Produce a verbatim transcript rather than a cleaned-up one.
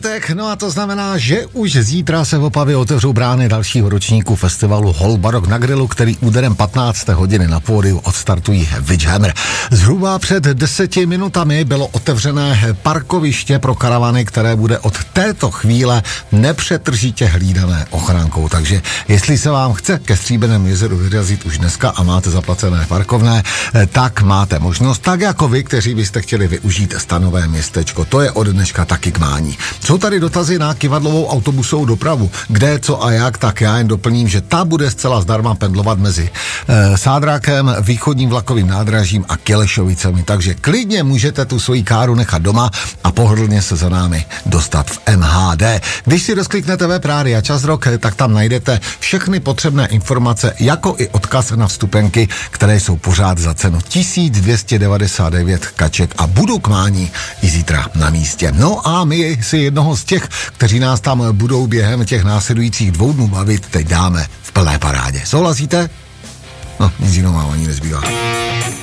pátek, no a to znamená, že už zítra se v Opavě otevřou brány dalšího ročníku festivalu Holbarok na grilu, který úderem patnácté hodiny na pódiu odstartují Witchhammer. Zhruba před deseti minutami bylo otevřené parkoviště pro karavany, které bude od této chvíle nepřetržitě hlídané ochrankou. Takže jestli se vám chce ke Stříbrnému jezeru vyrazit už dneska a máte zaplacené parkovné, tak máte možnost, tak jako vy, kteří byste chtěli využít stanové městečko. To je od dneška taky k mání. Jsou tady dotazy na kyvadlovou autobusovou dopravu. Kde, co a jak, tak já jen doplním, že ta bude zcela zdarma pendlovat mezi e, Sádrákem, východním vlakovým nádražím a Kelešovicemi. Takže klidně můžete tu svoji káru nechat doma a pohodlně se za námi dostat v M H D. Když si rozkliknete web Rádia Čas Rock, tak tam najdete všechny potřebné informace, jako i odkaz na vstupenky, které jsou pořád za cenu tisíc dvě stě devadesát devět kaček a budou k mání i zítra na místě. No a my si jednoho z těch, kteří nás tam budou během těch následujících dvou dnů bavit, teď dáme v plné parádě. Souhlasíte? No, nic jiného ani nezbývá.